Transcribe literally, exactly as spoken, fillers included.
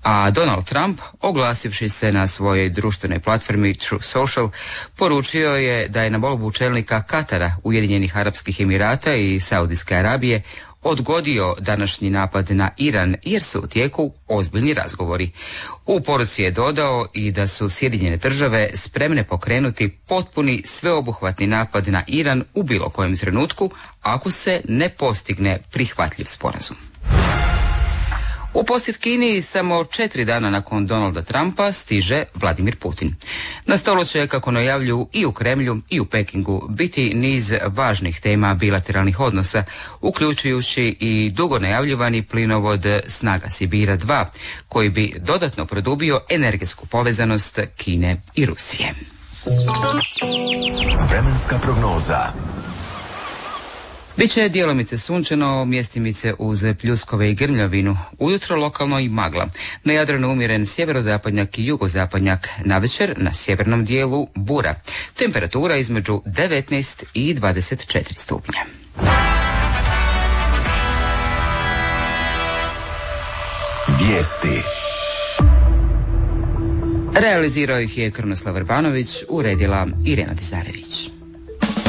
A Donald Trump, oglasivši se na svojoj društvenoj platformi Truth Social, poručio je da je na molbu čelnika Katara, Ujedinjenih Arapskih Emirata i Saudijske Arabije odgodio današnji napad na Iran jer su u tijeku ozbiljni razgovori. U poruci je dodao i da su Sjedinjene Države spremne pokrenuti potpuni sveobuhvatni napad na Iran u bilo kojem trenutku ako se ne postigne prihvatljiv sporazum. U posjet Kini samo četiri dana nakon Donalda Trumpa stiže Vladimir Putin. Na stolu će, kako najavljuju i u Kremlju i u Pekingu, biti niz važnih tema bilateralnih odnosa, uključujući i dugo najavljivani plinovod Snaga Sibira dva, koji bi dodatno produbio energetsku povezanost Kine i Rusije. Vremenska prognoza. Biće djelomice sunčano, mjestimice uz pljuskove i grmljavinu. Ujutro lokalno i magla. Na Jadranu umjeren sjeverozapadnjak i jugozapadnjak. Navečer na sjevernom dijelu bura. Temperatura između devetnaest i dvadeset četiri stupnja. Vijesti. Realizirao ih je Krunoslav Vrbanović, uredila Irena Dizarević.